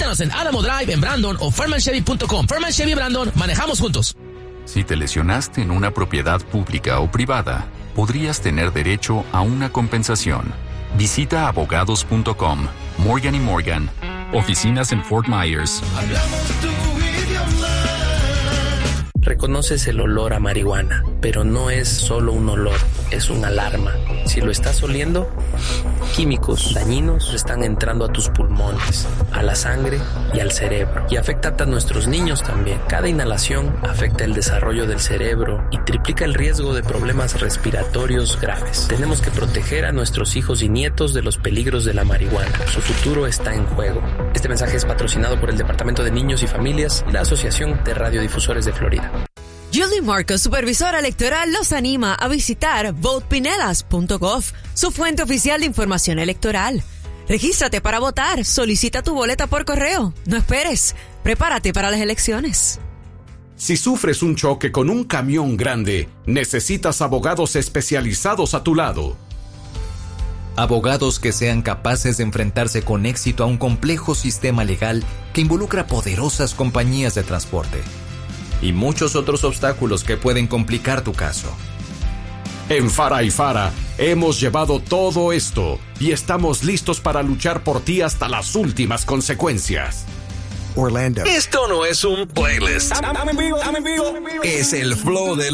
Visítanos en Alamo Drive, en Brandon o FermanChevy.com. Ferman Chevy Brandon, manejamos juntos. Si te lesionaste en una propiedad pública o privada, podrías tener derecho a una compensación. Visita abogados.com. Morgan & Morgan. Oficinas en Fort Myers. Hablamos tu idioma. Reconoces el olor a marihuana, pero no es solo un olor, es una alarma. Si lo estás oliendo, químicos dañinos están entrando a tus pulmones, a la sangre y al cerebro. Y afecta a nuestros niños también. Cada inhalación afecta el desarrollo del cerebro y triplica el riesgo de problemas respiratorios graves. Tenemos que proteger a nuestros hijos y nietos de los peligros de la marihuana. Su futuro está en juego. Este mensaje es patrocinado por el Departamento de Niños y Familias y la Asociación de Radiodifusores de Florida. Julie Marcos, supervisora electoral, los anima a visitar votepinelas.gov, su fuente oficial de información electoral. Regístrate para votar, solicita tu boleta por correo. No esperes, prepárate para las elecciones. Si sufres un choque con un camión grande, necesitas abogados especializados a tu lado. Abogados que sean capaces de enfrentarse con éxito a un complejo sistema legal que involucra poderosas compañías de transporte y muchos otros obstáculos que pueden complicar tu caso. En Fara y Fara hemos llevado todo esto y estamos listos para luchar por ti hasta las últimas consecuencias. Orlando. Esto no es un playlist. Dame en vivo. Es el flow del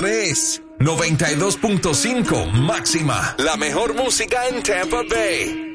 813. 92.5 máxima. La mejor música en Tampa Bay.